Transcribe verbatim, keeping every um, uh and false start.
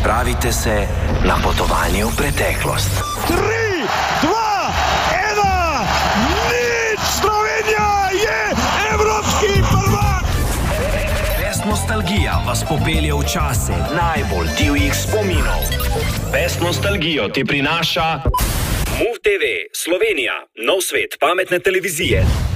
Pripravite se na potovanje v preteklost. Tri, dva, ena, nič! Slovenija je evropski prvak! Pest nostalgija vas popelje v čase najbolj divjih spominov. Pest nostalgijo ti prinaša Move te ve Slovenija, nov svet pametne televizije.